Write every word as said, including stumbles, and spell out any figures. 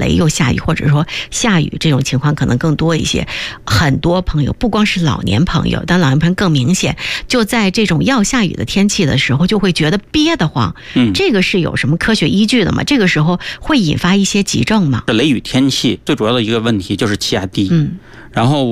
雷又下雨，或者说下雨这种情况可能更多一些。很多朋友，不光是老年朋友，但老年朋友更明显，就在这种要下雨的天气的时候，就会觉得憋得慌。 嗯， 这个是有什么科学依据的吗？这个时候会引发一些急症吗？ 这雷雨天气最主要的一个问题就是气压低。 嗯， 然后